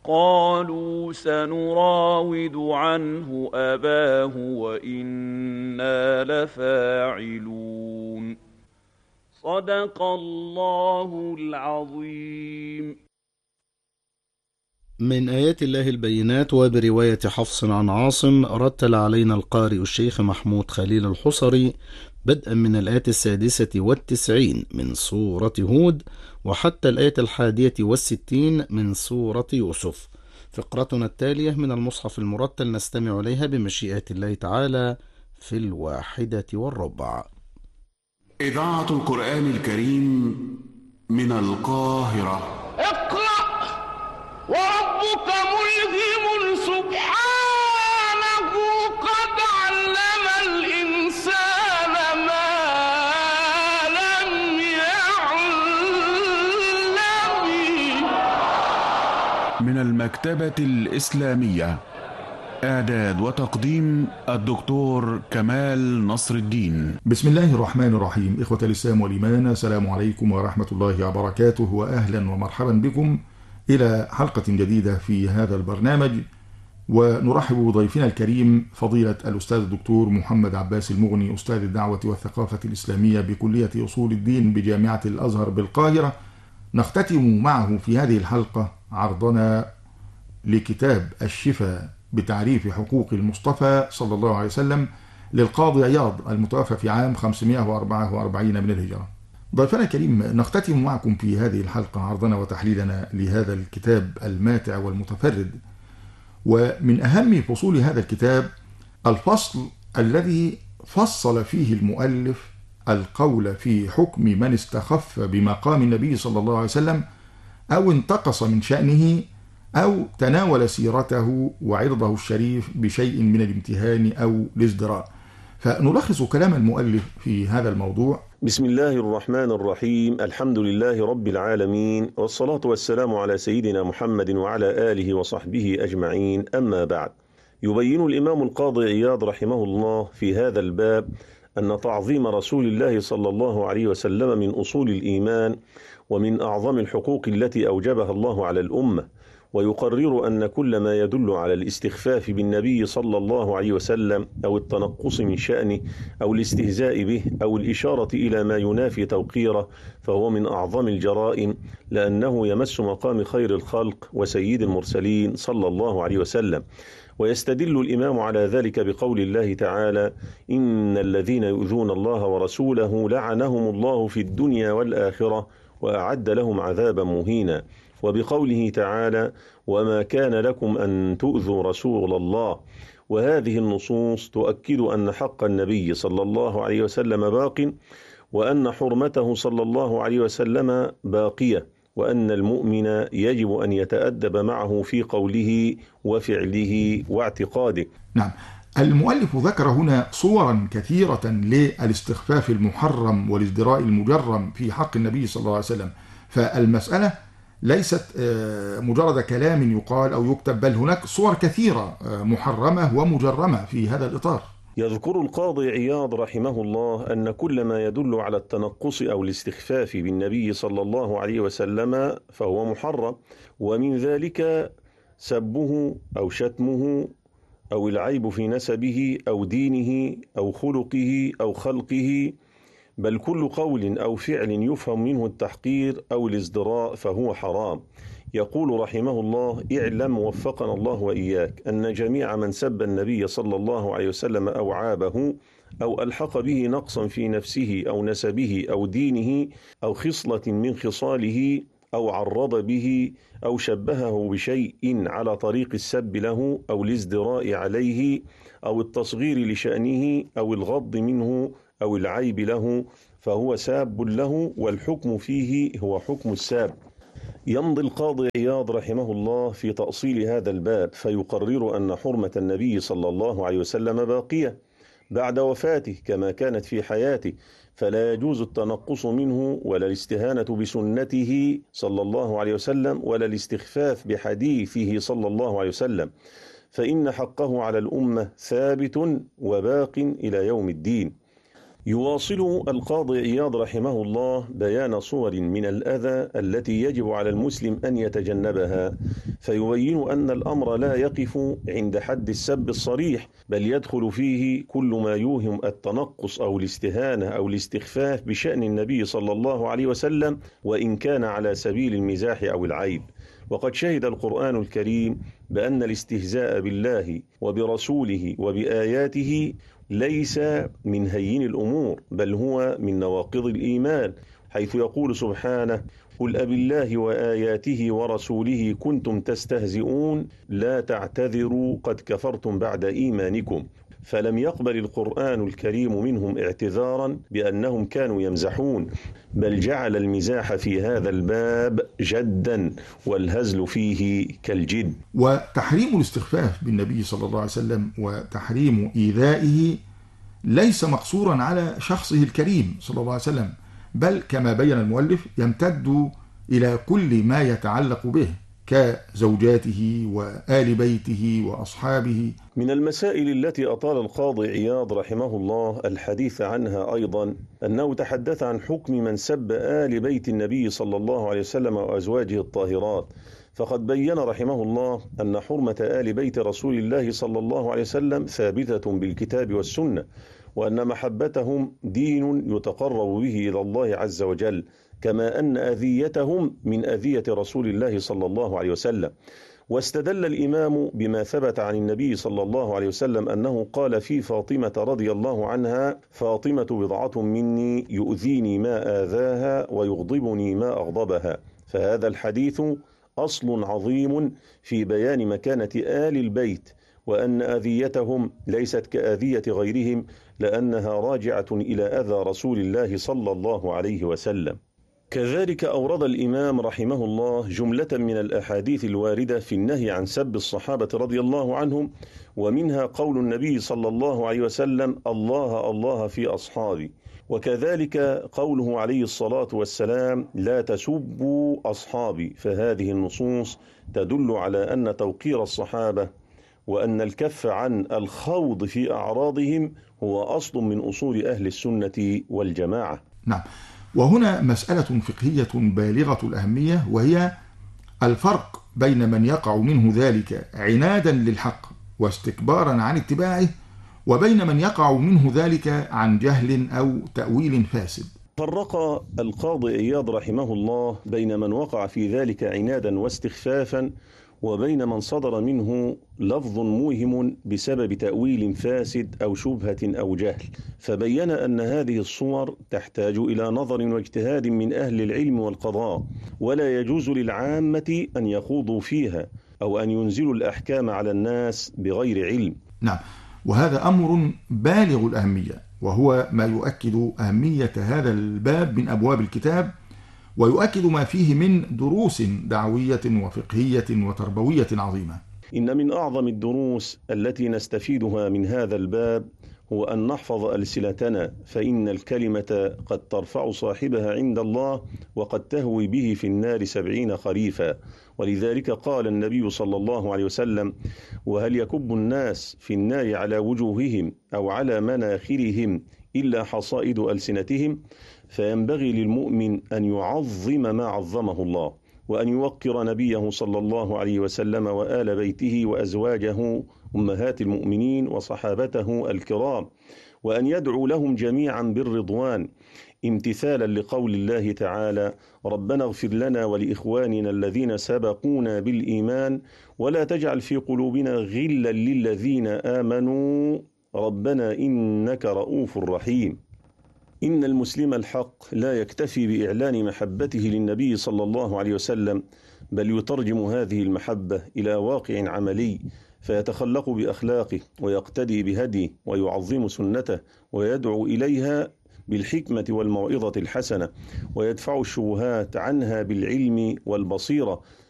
قالوا سنراود عنه أباه وإنا لفاعلون. صدق الله العظيم. من آيات الله البينات. وبرواية حفص عن عاصم رتل علينا القارئ الشيخ محمود خليل الحصري بدءا من الآية 96 من سورة هود وحتى الآية 61 من سورة يوسف. فقرتنا التالية من المصحف المرتل نستمع إليها بمشيئة الله تعالى في 1:15. إذاعة القرآن الكريم من القاهرة. اقرأ وربك ملهم سبحانه قد علم الإنسان ما لم يعلم. من المكتبة الإسلامية، إعداد وتقديم الدكتور كمال نصر الدين. بسم الله الرحمن الرحيم. إخوة الإسلام والإيمان، السلام عليكم ورحمة الله وبركاته، وأهلا ومرحبا بكم إلى حلقة جديدة في هذا البرنامج. ونرحب بضيفنا الكريم فضيلة الأستاذ الدكتور محمد عباس المغني، أستاذ الدعوة والثقافة الإسلامية بكلية أصول الدين بجامعة الأزهر بالقاهرة. نختتم معه في هذه الحلقة عرضنا لكتاب الشفاء بتعريف حقوق المصطفى صلى الله عليه وسلم للقاضي عياض المتوفى في عام 544 من الهجرة. ضيفنا الكريم، نختتم معكم في هذه الحلقة عرضنا وتحليلنا لهذا الكتاب الماتع والمتفرد. ومن أهم فصول هذا الكتاب الفصل الذي فصل فيه المؤلف القول في حكم من استخف بمقام النبي صلى الله عليه وسلم أو انتقص من شأنه أو تناول سيرته وعرضه الشريف بشيء من الامتهان أو الازدراء. فنلخص كلام المؤلف في هذا الموضوع. بسم الله الرحمن الرحيم. الحمد لله رب العالمين، والصلاة والسلام على سيدنا محمد وعلى آله وصحبه أجمعين. أما بعد، يبين الإمام القاضي عياض رحمه الله في هذا الباب أن تعظيم رسول الله صلى الله عليه وسلم من أصول الإيمان ومن أعظم الحقوق التي أوجبها الله على الأمة، ويقرر أن كل ما يدل على الاستخفاف بالنبي صلى الله عليه وسلم أو التنقص من شأنه أو الاستهزاء به أو الإشارة إلى ما ينافي توقيره فهو من أعظم الجرائم، لأنه يمس مقام خير الخلق وسيد المرسلين صلى الله عليه وسلم. ويستدل الإمام على ذلك بقول الله تعالى: إن الذين يؤذون الله ورسوله لعنهم الله في الدنيا والآخرة وأعد لهم عذابا مهينا. وبقوله تعالى: وما كان لكم أن تؤذوا رسول الله. وهذه النصوص تؤكد أن حق النبي صلى الله عليه وسلم باق، وأن حرمته صلى الله عليه وسلم باقية، وأن المؤمن يجب أن يتأدب معه في قوله وفعله واعتقاده. نعم، المؤلف ذكر هنا صورا كثيرة للاستخفاف المحرم والازدراء المجرم في حق النبي صلى الله عليه وسلم. فالمسألة ليست مجرد كلام يقال أو يكتب، بل هناك صور كثيرة محرمة ومجرمة في هذا الإطار. يذكر القاضي عياض رحمه الله أن كل ما يدل على التنقص أو الاستخفاف بالنبي صلى الله عليه وسلم فهو محرم، ومن ذلك سبه أو شتمه أو العيب في نسبه أو دينه أو خلقه أو خلقه، بل كل قول أو فعل يفهم منه التحقير أو الازدراء فهو حرام. يقول رحمه الله: اعلم وفقنا الله وإياك أن جميع من سب النبي صلى الله عليه وسلم أو عابه أو ألحق به نقصا في نفسه أو نسبه أو دينه أو خصلة من خصاله أو عرض به أو شبهه بشيء على طريق السب له أو الازدراء عليه أو التصغير لشأنه أو الغض منه أو العيب له فهو ساب له، والحكم فيه هو حكم الساب. يمضي القاضي عياض رحمه الله في تأصيل هذا الباب فيقرر أن حرمة النبي صلى الله عليه وسلم باقية بعد وفاته كما كانت في حياته، فلا يجوز التنقص منه ولا الاستهانة بسنته صلى الله عليه وسلم ولا الاستخفاف بحديثه صلى الله عليه وسلم، فإن حقه على الأمة ثابت وباق إلى يوم الدين. يواصل القاضي عياض رحمه الله بيان صور من الأذى التي يجب على المسلم أن يتجنبها، فيبين أن الأمر لا يقف عند حد السب الصريح، بل يدخل فيه كل ما يوهم التنقص أو الاستهانة أو الاستخفاف بشأن النبي صلى الله عليه وسلم، وإن كان على سبيل المزاح أو العيب. وقد شهد القرآن الكريم بأن الاستهزاء بالله وبرسوله وبآياته ليس من هين الأمور، بل هو من نواقض الإيمان، حيث يقول سبحانه: قل أبالله وآياته ورسوله كنتم تستهزئون لا تعتذروا قد كفرتم بعد إيمانكم. فلم يقبل القرآن الكريم منهم اعتذارا بأنهم كانوا يمزحون، بل جعل المزاح في هذا الباب جدا والهزل فيه كالجد. وتحريم الاستخفاف بالنبي صلى الله عليه وسلم وتحريم إيذائه ليس مقصورا على شخصه الكريم صلى الله عليه وسلم، بل كما بين المؤلف يمتد إلى كل ما يتعلق به كزوجاته وآل بيته وأصحابه. من المسائل التي أطال القاضي عياض رحمه الله الحديث عنها أيضا أنه تحدث عن حكم من سب آل بيت النبي صلى الله عليه وسلم وأزواجه الطاهرات، فقد بين رحمه الله أن حرمة آل بيت رسول الله صلى الله عليه وسلم ثابتة بالكتاب والسنة، وأن محبتهم دين يتقرب به إلى الله عز وجل، كما أن أذيتهم من أذية رسول الله صلى الله عليه وسلم. واستدل الإمام بما ثبت عن النبي صلى الله عليه وسلم أنه قال في فاطمة رضي الله عنها: فاطمة بضعة مني يؤذيني ما آذاها ويغضبني ما أغضبها. فهذا الحديث أصل عظيم في بيان مكانة آل البيت، وأن أذيتهم ليست كأذية غيرهم، لأنها راجعة إلى أذى رسول الله صلى الله عليه وسلم. كذلك أورد الإمام رحمه الله جملة من الأحاديث الواردة في النهي عن سب الصحابة رضي الله عنهم، ومنها قول النبي صلى الله عليه وسلم: الله الله في أصحابي، وكذلك قوله عليه الصلاة والسلام: لا تسبوا أصحابي. فهذه النصوص تدل على أن توقير الصحابة وأن الكف عن الخوض في أعراضهم هو أصل من أصول أهل السنة والجماعة. نعم، وهنا مسألة فقهية بالغة الأهمية، وهي الفرق بين من يقع منه ذلك عنادا للحق واستكبارا عن اتباعه، وبين من يقع منه ذلك عن جهل أو تأويل فاسد. فرق القاضي عياض رحمه الله بين من وقع في ذلك عنادا واستخفافا، وبين من صدر منه لفظ موهم بسبب تأويل فاسد أو شبهة أو جهل، فبين أن هذه الصور تحتاج إلى نظر واجتهاد من أهل العلم والقضاء، ولا يجوز للعامة أن يخوضوا فيها أو أن ينزلوا الأحكام على الناس بغير علم. نعم، وهذا أمر بالغ الأهمية، وهو ما يؤكد أهمية هذا الباب من أبواب الكتاب، ويؤكد ما فيه من دروس دعوية وفقهية وتربوية عظيمة. إن من أعظم الدروس التي نستفيدها من هذا الباب هو أن نحفظ ألسنتنا، فإن الكلمة قد ترفع صاحبها عند الله وقد تهوي به في النار 70 خريفا. ولذلك قال النبي صلى الله عليه وسلم: وهل يكب الناس في النار على وجوههم أو على مناخرهم إلا حصائد ألسنتهم؟ فينبغي للمؤمن أن يعظم ما عظمه الله، وأن يوقر نبيه صلى الله عليه وسلم وآل بيته وأزواجه أمهات المؤمنين وصحابته الكرام، وأن يدعو لهم جميعا بالرضوان، امتثالا لقول الله تعالى: ربنا اغفر لنا ولإخواننا الذين سبقونا بالإيمان ولا تجعل في قلوبنا غلا للذين آمنوا ربنا إنك رؤوف رحيم. إن المسلم الحق لا يكتفي بإعلان محبته للنبي صلى الله عليه وسلم، بل يترجم هذه المحبة إلى واقع عملي، فيتخلق بأخلاقه ويقتدي بهديه ويعظم سنته ويدعو إليها بالحكمة والموعظة الحسنة، ويدفع الشبهات عنها بالعلم والبصيرة،